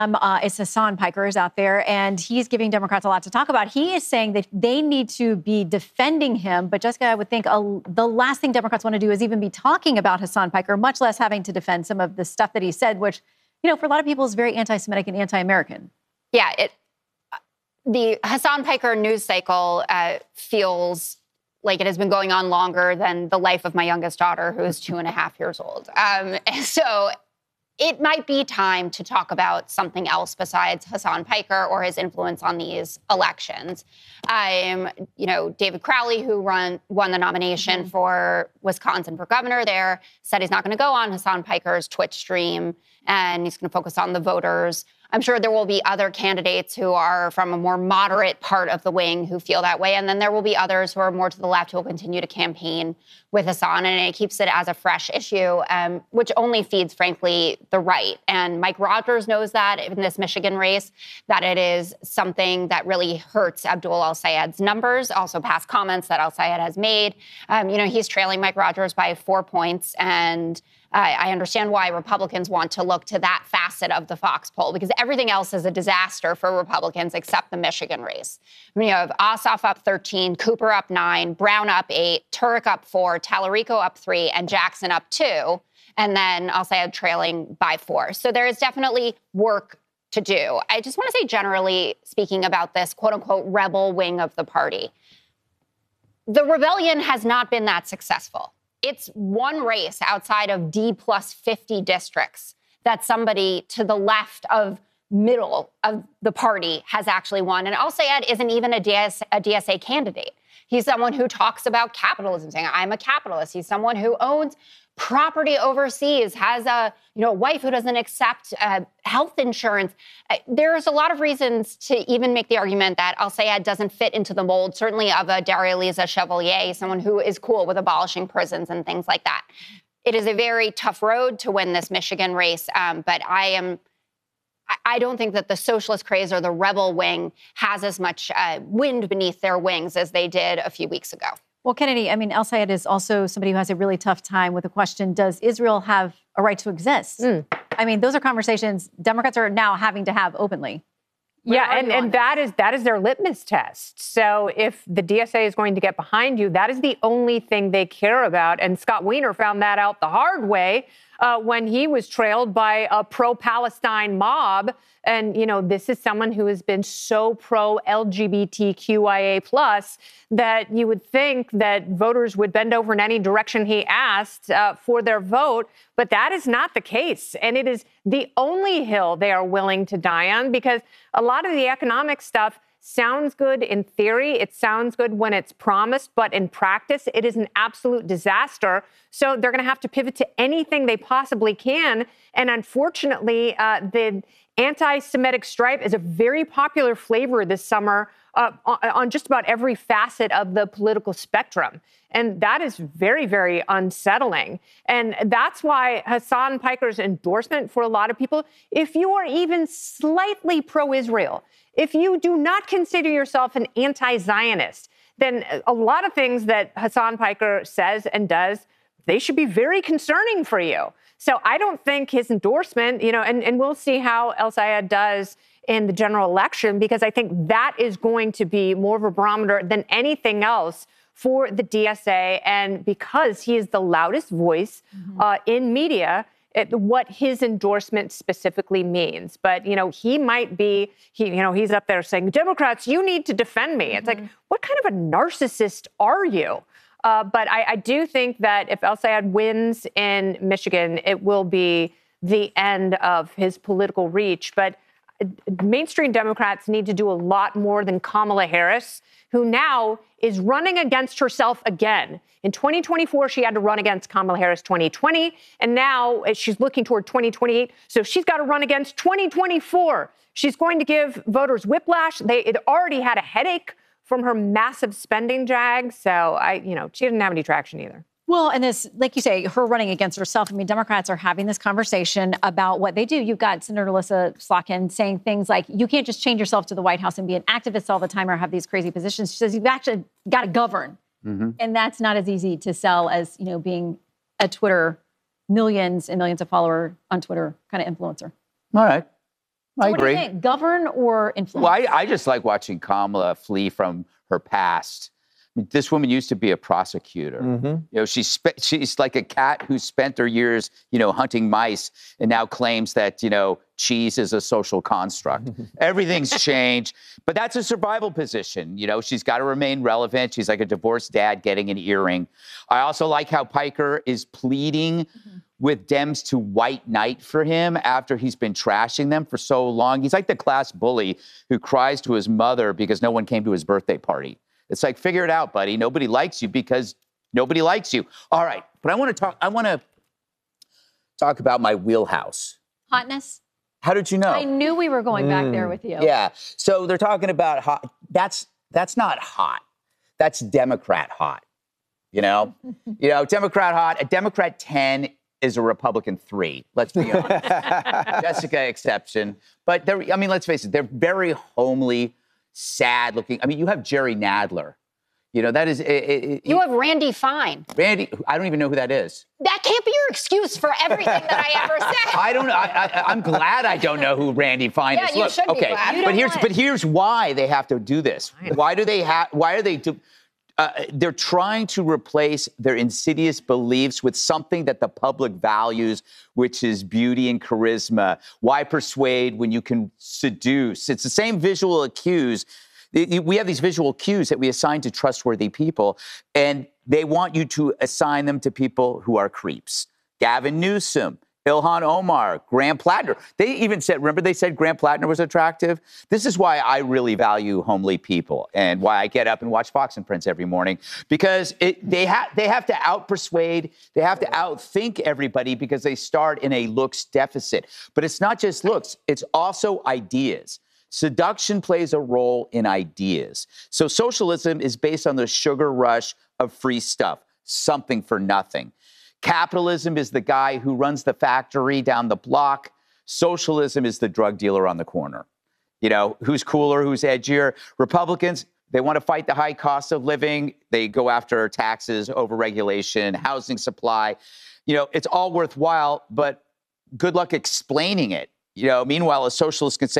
It's Hasan Piker is out there, and he's giving Democrats a lot to talk about. He is saying that they need to be defending him. But Jessica, I would think the last thing Democrats want to do is even be talking about Hasan Piker, much less having to defend some of the stuff that he said, which, for a lot of people is very anti-Semitic and anti-American. Yeah, the Hasan Piker news cycle feels like it has been going on longer than the life of my youngest daughter, who is 2.5 years old. So it might be time to talk about something else besides Hasan Piker or his influence on these elections. David Crowley, who won the nomination for Wisconsin for governor there, said he's not going to go on Hasan Piker's Twitch stream, and he's going to focus on the voters. I'm sure there will be other candidates who are from a more moderate part of the wing who feel that way. And then there will be others who are more to the left who will continue to campaign with Hasan. And it keeps it as a fresh issue, which only feeds, frankly, the right. And Mike Rogers knows that in this Michigan race, that it is something that really hurts Abdul El-Sayed's numbers. Also past comments that El-Sayed has made. He's trailing Mike Rogers by 4 points. And I understand why Republicans want to look to that facet of the Fox poll, because everything else is a disaster for Republicans except the Michigan race. You have Ossoff up 13, Cooper up 9, Brown up 8, Turek up 4, Tallarico up 3, and Jackson up 2. And then El-Sayed trailing by 4. So there is definitely work to do. I just want to say, generally speaking, about this quote unquote rebel wing of the party, the rebellion has not been that successful. It's one race outside of D+50 districts that somebody to the left of middle of the party has actually won. And El-Sayed isn't even a DSA candidate. He's someone who talks about capitalism, saying, I'm a capitalist. He's someone who owns property overseas, has a wife who doesn't accept health insurance. There's a lot of reasons to even make the argument that El-Sayed doesn't fit into the mold, certainly of a Darya-Liza Chevalier, someone who is cool with abolishing prisons and things like that. It is a very tough road to win this Michigan race, but I don't think that the socialist craze or the rebel wing has as much wind beneath their wings as they did a few weeks ago. Well, Kennedy, El-Sayed is also somebody who has a really tough time with the question, does Israel have a right to exist? Those are conversations Democrats are now having to have openly. And that is their litmus test. So if the DSA is going to get behind you, that is the only thing they care about. And Scott Wiener found that out the hard way when he was trailed by a pro-Palestine mob. And, this is someone who has been so pro-LGBTQIA+ that you would think that voters would bend over in any direction he asked for their vote. But that is not the case. And it is the only hill they are willing to die on, because a lot of the economic stuff sounds good in theory. It sounds good when it's promised, but in practice, it is an absolute disaster. So they're going to have to pivot to anything they possibly can. And unfortunately, the anti-Semitic stripe is a very popular flavor this summer on just about every facet of the political spectrum. And that is very, very unsettling. And that's why Hasan Piker's endorsement for a lot of people, if you are even slightly pro-Israel, if you do not consider yourself an anti-Zionist, then a lot of things that Hasan Piker says and does, they should be very concerning for you. So I don't think his endorsement, and we'll see how El-Sayed does in the general election, because I think that is going to be more of a barometer than anything else for the DSA. And because he is the loudest voice in media, what his endorsement specifically means. But, he might be, he's up there saying, Democrats, you need to defend me. It's like, what kind of a narcissist are you? But I do think that if El-Sayed wins in Michigan, it will be the end of his political reach. But mainstream Democrats need to do a lot more than Kamala Harris, who now is running against herself again. In 2024, she had to run against Kamala Harris 2020, and now she's looking toward 2028. So she's got to run against 2024. She's going to give voters whiplash. It already had a headache from her massive spending jag. So she didn't have any traction either. Well, and this, like you say, her running against herself. Democrats are having this conversation about what they do. You've got Senator Alyssa Slotkin saying things like, you can't just change yourself to the White House and be an activist all the time or have these crazy positions. She says, you've actually got to govern. And that's not as easy to sell as, being a Twitter, millions and millions of followers on Twitter kind of influencer. All right. So I what do agree. you think? Govern or influence? Well, I just like watching Kamala flee from her past. I mean, this woman used to be a prosecutor. You know, she's like a cat who spent her years, hunting mice and now claims that, cheese is a social construct. Everything's changed, but that's a survival position. She's got to remain relevant. She's like a divorced dad getting an earring. I also like how Piker is pleading with Dems to white knight for him after he's been trashing them for so long. He's like the class bully who cries to his mother because no one came to his birthday party. It's like, figure it out, buddy. Nobody likes you because nobody likes you. All right, but I want to talk about my wheelhouse. Hotness? How did you know? I knew we were going back there with you. Yeah. So they're talking about hot. That's not hot. That's Democrat hot. Democrat hot. A Democrat 10 is a Republican 3. Let's be honest. Jessica exception. But let's face it, they're very homely, sad looking. I mean, you have Jerry Nadler. That is. You have Randy Fine. Randy, I don't even know who that is. That can't be your excuse for everything that I ever said. I don't know. I'm glad I don't know who Randy Fine is. Yeah, you should be glad. But here's why they have to do this. Why are they they're trying to replace their insidious beliefs with something that the public values, which is beauty and charisma. Why persuade when you can seduce? It's the same visual cues. We have these visual cues that we assign to trustworthy people, and they want you to assign them to people who are creeps. Gavin Newsom, Ilhan Omar, Graham Plattner. They even said, remember they said Graham Plattner was attractive? This is why I really value homely people and why I get up and watch Fox and Friends every morning, because they have to outpersuade, they have to outthink everybody because they start in a looks deficit. But it's not just looks, it's also ideas. Seduction plays a role in ideas. So socialism is based on the sugar rush of free stuff, something for nothing. Capitalism is the guy who runs the factory down the block. Socialism is the drug dealer on the corner. Who's cooler, who's edgier? Republicans, they want to fight the high cost of living. They go after taxes, overregulation, housing supply. It's all worthwhile, but good luck explaining it. Meanwhile, a socialist can say,